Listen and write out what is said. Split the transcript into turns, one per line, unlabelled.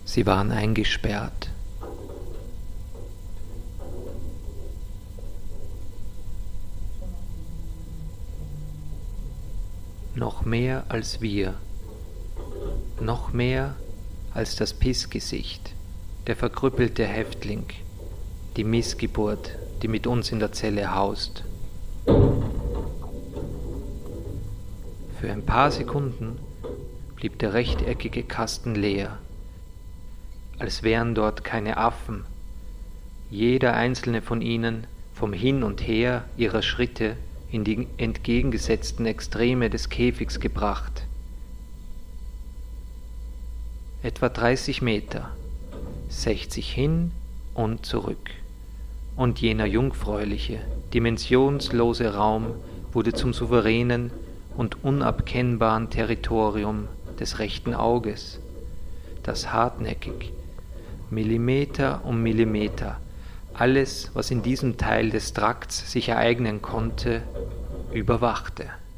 Sie waren eingesperrt. Noch mehr als wir, noch mehr als das Pissgesicht, der verkrüppelte Häftling, die Missgeburt, die mit uns in der Zelle haust. Für ein paar Sekunden blieb der rechteckige Kasten leer, als wären dort keine Affen, jeder einzelne von ihnen vom Hin und Her ihrer Schritte in die entgegengesetzten Extreme des Käfigs gebracht. Etwa 30 Meter, 60 hin und zurück. Und jener jungfräuliche, dimensionslose Raum wurde zum souveränen und unabkennbaren Territorium des rechten Auges, das hartnäckig, Millimeter um Millimeter, alles, was in diesem Teil des Trakts sich ereignen konnte, überwachte.